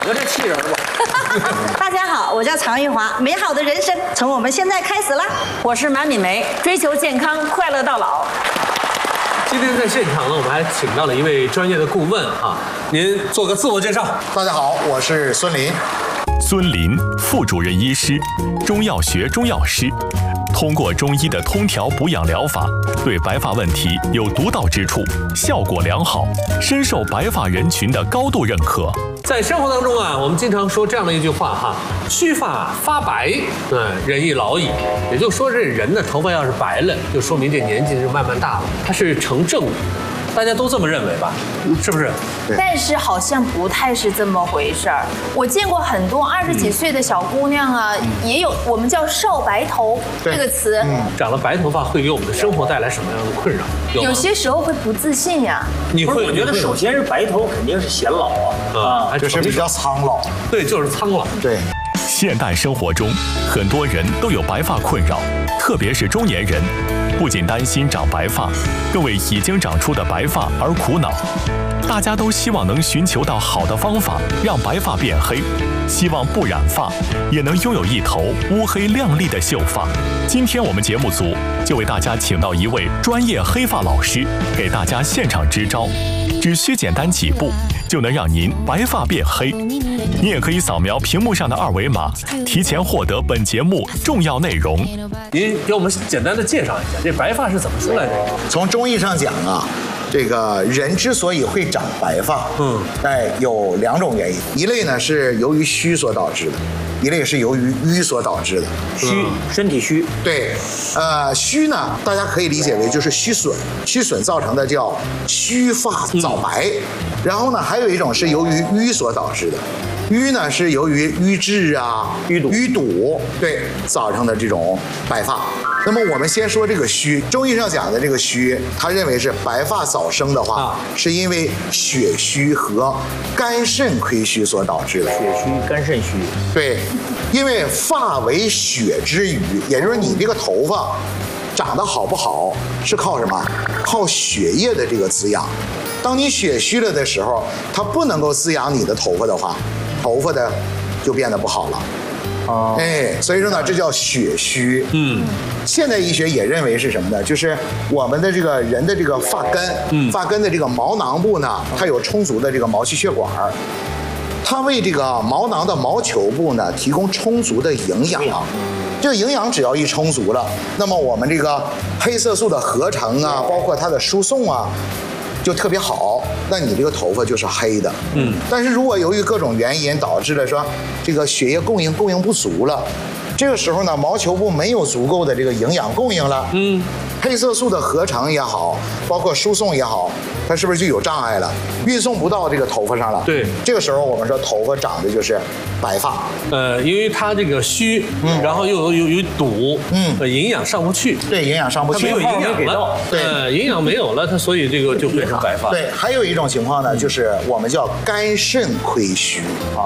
隔着气人吧。 大家好，我叫常玉华，美好的人生从我们现在开始啦。 我是马敏梅，追求健康，快乐到老。 今天在现场呢，我们还请到了一位专业的顾问啊，您做个自我介绍。 大家好，我是孙林。 孙林，副主任医师，中药学中药师，通过中医的通调补养疗法，对白发问题有独到之处，效果良好，深受白发人群的高度认可。 在生活当中啊，我们经常说这样的一句话哈：须发发白，人易老矣。也就是说，这人的头发要是白了，就说明这年纪是慢慢大了，它是成正比。大家都这么认为吧？是不是？ 但是好像不太是这么回事儿。我见过很多20几岁的小姑娘啊，也有我们叫少白头这个词。 长了白头发会给我们的生活带来什么样的困扰？ 有些时候会不自信呀。 你会？ 我觉得首先是白头肯定是显老啊， 就是比较苍老。 对，就是苍老。 对。 现代生活中，很多人都有白发困扰，特别是中年人，不仅担心长白发，更为已经长出的白发而苦恼。大家都希望能寻求到好的方法，让白发变黑，希望不染发也能拥有一头乌黑亮丽的秀发。今天我们节目组就为大家请到一位专业黑发老师，给大家现场支招，只需简单几步就能让您白发变黑。你也可以扫描屏幕上的2维码，提前获得本节目重要内容。 您给我们简单的介绍一下，这白发是怎么出来的？ 从中医上讲啊，这个人之所以会长白发，有2种原因，一类呢是由于虚所导致的，一类是由于瘀所导致的。 虚，身体虚。 对，虚呢，大家可以理解为就是虚损，虚损造成的叫须发早白。然后呢，还有一种是由于瘀所导致的。瘀呢是由于瘀滞啊、淤堵，对，造成的这种白发。那么我们先说这个虚，中医上讲的这个虚，他认为是白发早生的话，是因为血虚和肝肾亏虚所导致的。 血虚、肝肾虚。 对，因为发为血之余，也就是你这个头发长得好不好是靠什么？靠血液的这个滋养。当你血虚了的时候，它不能够滋养你的头发的话，头发的就变得不好了。所以说呢，这叫血虚。现代医学也认为是什么呢？就是我们的这个人的这个发根，发根的这个毛囊部呢，它有充足的这个毛细血管，它为这个毛囊的毛球部呢提供充足的营养。这个营养只要一充足了，那么我们这个黑色素的合成啊，包括它的输送啊，就特别好，那你这个头发就是黑的。但是如果由于各种原因导致了说这个血液供应不足了，这个时候呢，毛球部没有足够的这个营养供应了，黑色素的合成也好，包括输送也好，它是不是就有障碍了？运送不到这个头发上了。 对， 这个时候我们说头发长的就是白发。 因为它这个虚，然后又有堵，营养上不去。 对，营养上不去， 它没有营养了。对，营养没有了，它所以这个就变成白发。 对，还有一种情况呢，就是我们叫肝肾亏虚。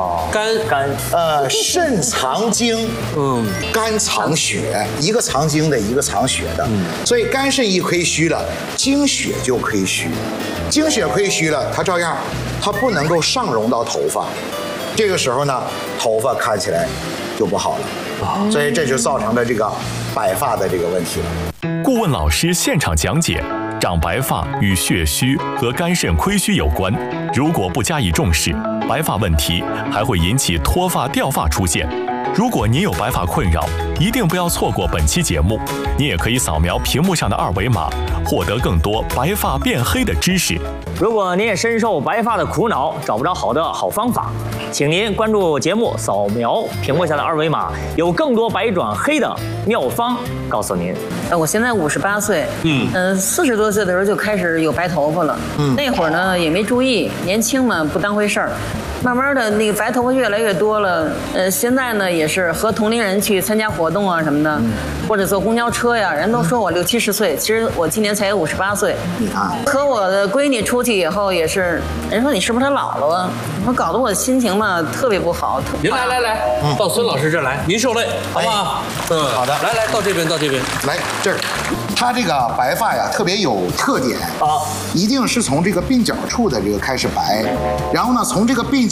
肾藏精，肝藏血，一个藏精的，一个藏血的。所以肝肾一亏虚了，精血就亏虚，精血亏虚了，它照样它不能够上溶到头发，这个时候呢，头发看起来就不好了，所以这就造成了这个白发的这个问题了。 顾问老师现场讲解，长白发与血虚和肝肾亏虚有关，如果不加以重视，白发问题还会引起脱发掉发出现。如果您有白发困扰，一定不要错过本期节目。您也可以扫描屏幕上的2维码，获得更多白发变黑的知识。 如果您也深受白发的苦恼，找不着好方法，请您关注节目，扫描屏幕下的2维码，有更多白转黑的妙方告诉您。 我现在58岁，40多岁的时候就开始有白头发了，那会儿呢也没注意，年轻嘛不当回事儿。慢慢的那个白头发越来越多了，现在呢也是和同龄人去参加活动啊什么的，或者坐公交车呀，人都说我60、70岁，其实我今年才58岁。 你看， 和我的闺女出去以后也是，人说你是不是老了啊？我搞得我的心情嘛特别不好。 您来，到孙老师这儿来，您受累，好不好？ 好的， 来到这边， 来这儿。它这个白发呀特别有特点啊，一定是从这个鬓角处的这个开始白，然后呢从这个鬓角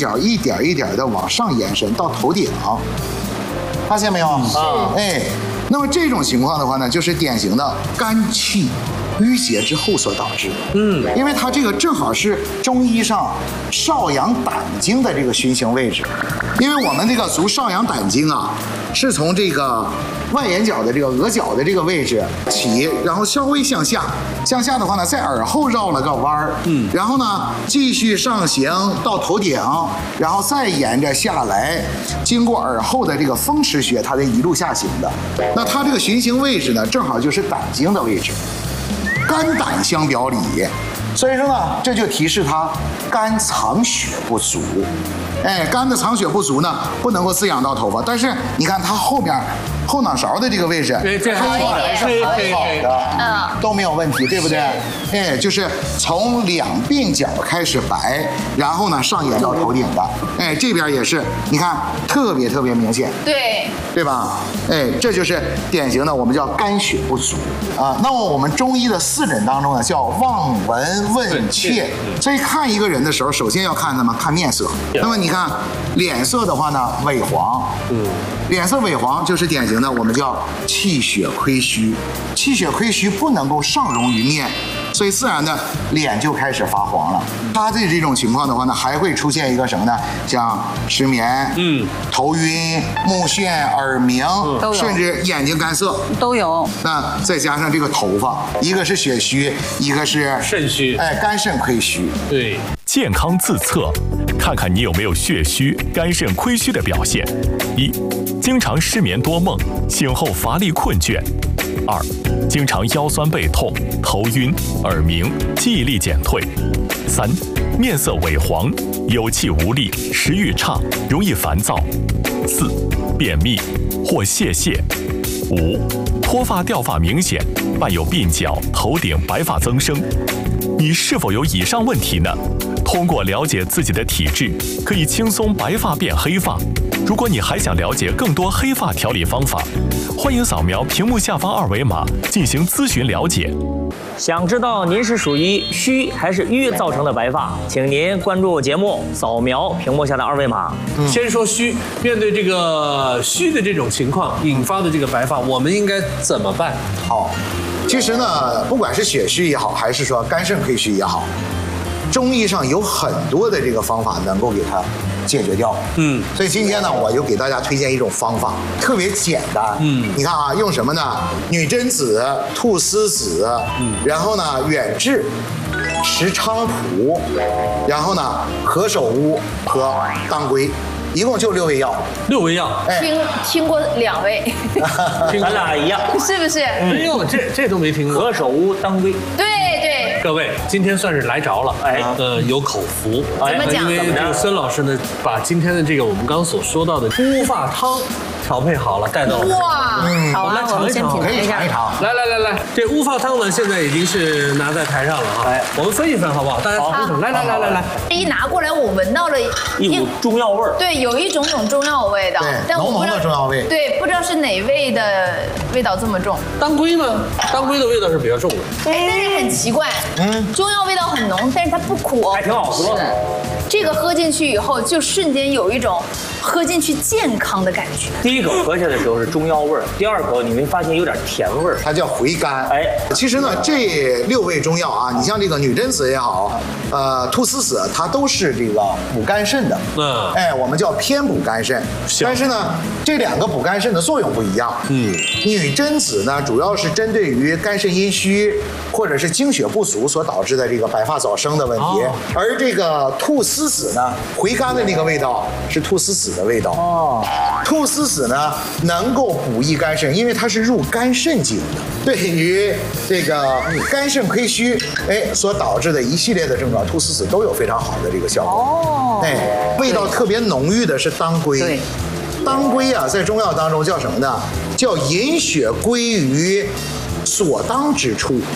角一点一点的往上延伸到头顶，发现没有？哎，那么这种情况的话呢，就是典型的肝气郁结之后所导致的。因为它这个正好是中医上少阳胆经的这个循行位置。因为我们这个足少阳胆经啊，是从这个外眼角的这个额角的这个位置起，然后稍微向下，向下的话呢，在耳后绕了个弯儿，然后呢继续上行到头顶，然后再沿着下来，经过耳后的这个风池穴，它的一路下行的。那它这个循行位置呢，正好就是胆经的位置，肝胆相表里，所以说呢，这就提示它肝藏血不足。哎，肝的藏血不足呢，不能够滋养到头发。但是你看它后边后脑勺的这个位置， 这好的，都没有问题，对不对？哎，就是从两鬓角开始白，然后呢上沿到头顶的，哎，这边也是，你看特别明显，对吧？哎，这就是典型的我们叫肝血不足啊。那么我们中医的4诊当中呢，叫望闻问切，所以看一个人的时候，首先要看什么？看面色。那么你看脸色的话呢，萎黄，脸色萎黄就是典型的我们叫气血亏虚，气血亏虚不能够上溶于面，所以自然的脸就开始发黄了。它的这种情况的话呢，还会出现一个什么呢？像失眠、头晕、目眩、耳鸣，甚至眼睛干涩都有。 那再加上这个头发，一个是血虚，一个是肾虚， 哎，肝肾亏虚。 对， 健康自测，看看你有没有血虚、肝肾亏虚的表现。1、经常失眠多梦，醒后乏力困倦。2、经常腰酸背痛、头晕、耳鸣、记忆力减退。3、面色萎黄、有气无力、食欲差、容易烦躁。4、便秘或泄泻。5、脱发掉发明显，伴有鬓角、头顶白发增生。你是否有以上问题呢？通过了解自己的体质，可以轻松白发变黑发。如果你还想了解更多黑发调理方法，欢迎扫描屏幕下方2维码进行咨询了解。 想知道您是属于虚还是瘀造成的白发，请您关注节目，扫描屏幕下的2维码。 先说虚，面对这个虚的这种情况引发的这个白发，我们应该怎么办？ 好，其实呢，不管是血虚也好，还是说肝肾亏虚也好，中医上有很多的这个方法能够给它解决掉。所以今天呢，我就给大家推荐一种方法，特别简单。你看啊，用什么呢？女贞子、菟丝子，然后呢，远志、石菖蒲，然后呢，何首乌和当归。一共就6味药 ，6味药。 听过2味， 咱俩一样， 是不是？ 哎呦，这都没听过。 何首乌、当归。 对。 各位，今天算是来着了，有口福。 怎么讲？ 因为这个孙老师呢，把今天的这个我们刚所说到的乌发汤调配好了，带到我们。 哇， 好啊，我们先品尝一下。 来，这乌发汤呢，现在已经是拿在台上了啊。我们分一分好不好？大家尝一尝。来。 一拿过来，我闻到了一股中药味儿。 对，有一种中药味道，但我不知道浓浓的中药味。 对，不知道是哪味的味道这么重。 当归呢？当归的味道是比较重的。 但是很奇怪，中药味道很浓，但是它不苦， 还挺好喝。 这个喝进去以后，就瞬间有一种喝进去健康的感觉。 第一口喝下的时候是中药味儿，第2口你会发现有点甜味儿， 它叫回甘。其实呢，这6味中药啊，你像这个女贞子也好，菟丝子，它都是这个补肝肾的。我们叫偏补肝肾。但是呢，这2个补肝肾的作用不一样。女贞子呢，主要是针对于肝肾阴虚或者是精血不足所导致的这个白发早生的问题，而这个菟丝子呢，回甘的那个味道是菟丝子的味道。菟丝子呢，能够补益肝肾，因为它是入肝肾经的，对于这个肝肾亏虚，所导致的一系列的症状，菟丝子都有非常好的这个效果。味道特别浓郁的是当归。对，当归啊，在中药当中叫什么呢？叫引血归于所当之处。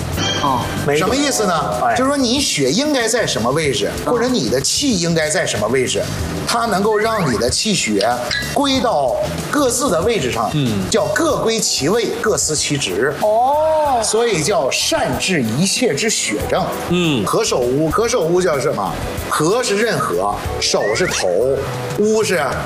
哦， 什么意思呢？就是说你血应该在什么位置，或者你的气应该在什么位置，它能够让你的气血归到各自的位置上，叫各归其位，各司其职。哦，所以叫善治一切之血症。合手乌，合手乌叫什么？合是任何，手是头，乌是